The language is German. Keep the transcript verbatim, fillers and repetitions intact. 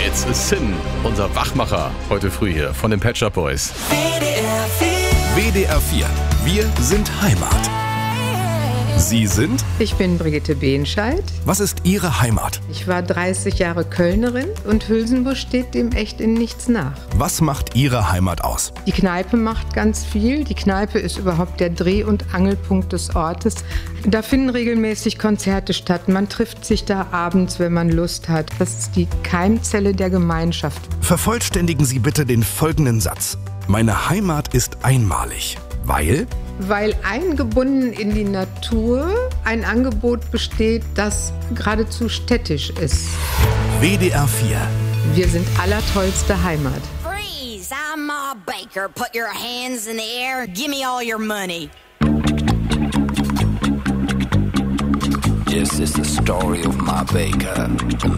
It's a Sin, unser Wachmacher heute früh hier von den Pet Shop Boys. W D R vier. Wir sind Heimat. Sie sind? Ich bin Brigitte Behnscheid. Was ist Ihre Heimat? Ich war dreißig Jahre Kölnerin und Hülsenbusch steht dem echt in nichts nach. Was macht Ihre Heimat aus? Die Kneipe macht ganz viel. Die Kneipe ist überhaupt der Dreh- und Angelpunkt des Ortes. Da finden regelmäßig Konzerte statt. Man trifft sich da abends, wenn man Lust hat. Das ist die Keimzelle der Gemeinschaft. Vervollständigen Sie bitte den folgenden Satz. Meine Heimat ist einmalig, weil... Weil eingebunden in die Natur ein Angebot besteht, das geradezu städtisch ist. W D R vier. Wir sind allertollste Heimat. Freeze! I'm Ma Baker. Put your hands in the air. Give me all your money. This is the story of Ma Baker.